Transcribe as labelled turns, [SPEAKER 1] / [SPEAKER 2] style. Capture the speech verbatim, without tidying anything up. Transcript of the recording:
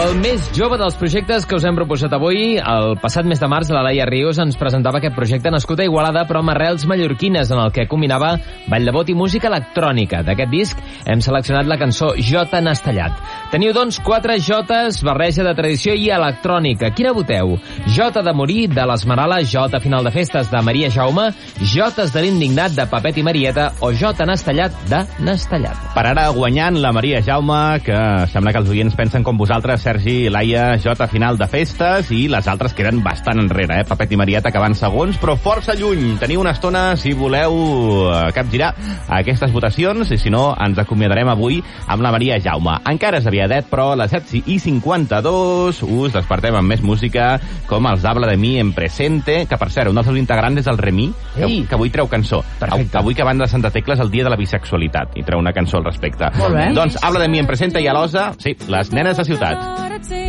[SPEAKER 1] El més jove dels projectes que us hem proposat avui, el passat mes de març, la Laia Ríos ens presentava aquest projecte nascut a Igualada, però amb arrels mallorquines, en el que combinava ball de bot i música electrònica. D'aquest disc hem seleccionat la cançó Jota Nastellat. Teniu, doncs, quatre Jotes, barreja de tradició i electrònica. Quina voteu? Jota de morir, de l'Esmerala, Jota final de festes, de Maria Jaume, Jotes de l'indignat, de Pepet i Marieta, o Jota Nastellat, de Nastellat.
[SPEAKER 2] Per ara guanyant la Maria Jaume, que sembla que els oients pensen com vosaltres, Sergi, Laia, Jota final de festes, i les altres queden bastant enrere, eh? Pepet i Marieta que van segons, però força lluny. Teniu una estona, si voleu, capgirar aquestes votacions, i si no, ens acomiadarem avui amb la Maria Jaume. Encara és aviadet, però a les set i cinquanta-dos us despertem amb més música, com els Habla de mi en presente, que per cert, un dels seus integrants és el Remí, que, que avui treu cançó. Perfecte. Avui que van de Santa Tecla és el dia de la bisexualitat, i treu una cançó al respecte.
[SPEAKER 3] Molt bé.
[SPEAKER 2] Doncs Habla de mi en presente i a l'Osa, sí, les nenes de ciutat.